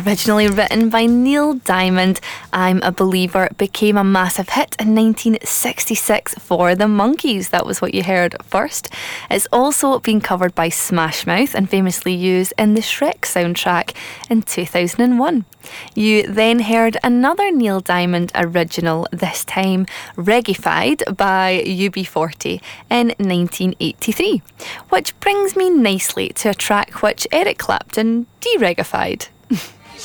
Originally written by Neil Diamond, I'm a Believer became a massive hit in 1966 for the Monkees. That was what you heard first. It's also been covered by Smash Mouth and famously used in the Shrek soundtrack in 2001. You then heard another Neil Diamond original, this time Reggae-fied by UB40 in 1983. Which brings me nicely to a track which Eric Clapton de-reggae-fied.